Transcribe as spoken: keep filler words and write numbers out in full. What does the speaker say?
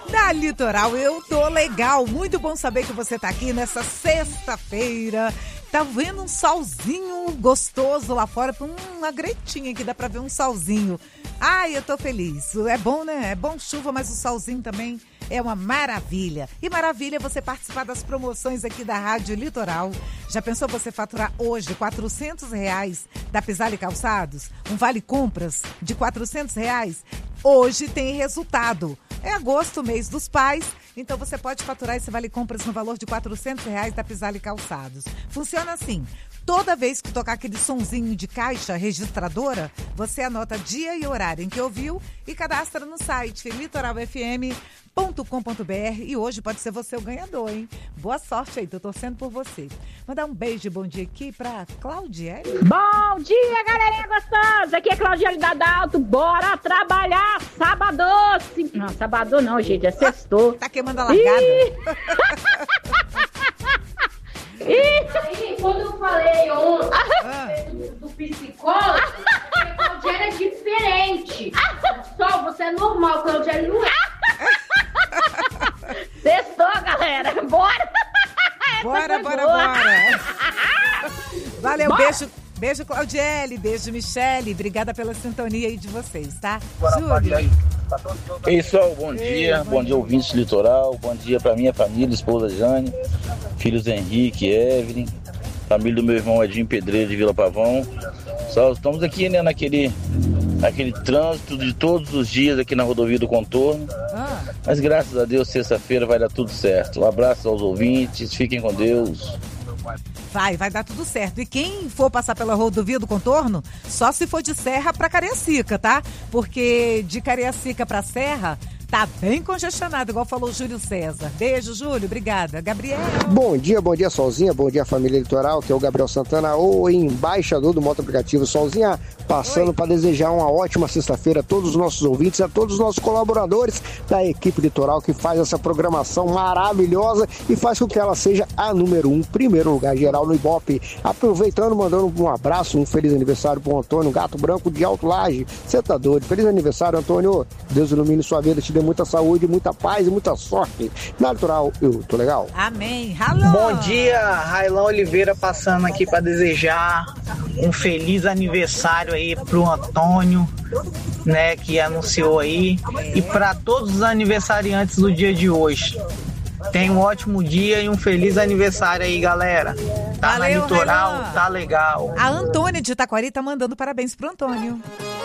Da Litoral, eu tô legal. Muito bom saber que você tá aqui nessa sexta-feira. Tá vendo um solzinho gostoso lá fora. Hum, uma gretinha que dá pra ver um solzinho. Ai, eu tô feliz. É bom, né? É bom chuva, mas o solzinho também é uma maravilha. E maravilha você participar das promoções aqui da Rádio Litoral. Já pensou você faturar hoje quatrocentos reais da Pisale Calçados? Um vale compras de quatrocentos reais? Hoje tem resultado. É agosto, mês dos pais, então você pode faturar esse vale compras no valor de quatrocentos reais da Pisale Calçados. Funciona assim. Toda vez que tocar aquele sonzinho de caixa registradora, você anota dia e horário em que ouviu e cadastra no site litoral f m ponto com ponto b r. E hoje pode ser você o ganhador, hein? Boa sorte aí, tô torcendo por você. Mandar um beijo e bom dia aqui pra Claudiele. Bom dia, galerinha gostosa! Aqui é Claudiele da Dalto. Bora trabalhar! Sábado! Sim. Não, sábado não, gente, é sextou. Tá queimando a largada. E aí, quando eu falei ontem ah. do, do psicólogo, a Claudiele é diferente. Só você é normal, Claudiele não é. Sextou, galera. Bora! Bora, bora, bora. Valeu, bora. beijo. Beijo, Claudiele. Beijo, Michele. Obrigada pela sintonia aí de vocês, tá? Júlio. Pessoal, bom dia. Ei, bom, bom dia, ouvintes do Litoral. Bom dia pra minha família, esposa Jane, filhos Henrique, Evelyn, família do meu irmão Edinho Pedreiro de Vila Pavão. Só estamos aqui, né, naquele, naquele trânsito de todos os dias aqui na rodovia do Contorno. Ah. Mas graças a Deus, sexta-feira vai dar tudo certo. Um abraço aos ouvintes, fiquem com Deus. Vai, vai dar tudo certo. E quem for passar pela rodovia do Contorno, só se for de Serra pra Cariacica, tá? Porque de Cariacica pra Serra tá bem congestionado, igual falou o Júlio César. Beijo, Júlio. Obrigada. Gabriel. Bom dia, bom dia, Solzinha. Bom dia, família Litoral, que é o Gabriel Santana, o embaixador do Moto Aplicativo. Solzinha, passando para desejar uma ótima sexta-feira a todos os nossos ouvintes, a todos os nossos colaboradores da equipe Litoral que faz essa programação maravilhosa e faz com que ela seja a número um, primeiro lugar geral no Ibope. Aproveitando, mandando um abraço, um feliz aniversário pro Antônio Gato Branco de Alto Laje. Você tá doido? Feliz aniversário, Antônio. Deus ilumine sua vida, te dê muita saúde, muita paz e muita sorte. Na Litoral, eu tô legal. Amém. Alô. Bom dia, Railão Oliveira passando aqui para desejar um feliz aniversário aí pro Antônio, né, que anunciou aí, e para todos os aniversariantes do dia de hoje. Tenha um ótimo dia e um feliz aniversário aí, galera. Tá. Valeu, na Litoral, Railão. Tá legal. A Antônia de Itaquari tá mandando parabéns pro Antônio.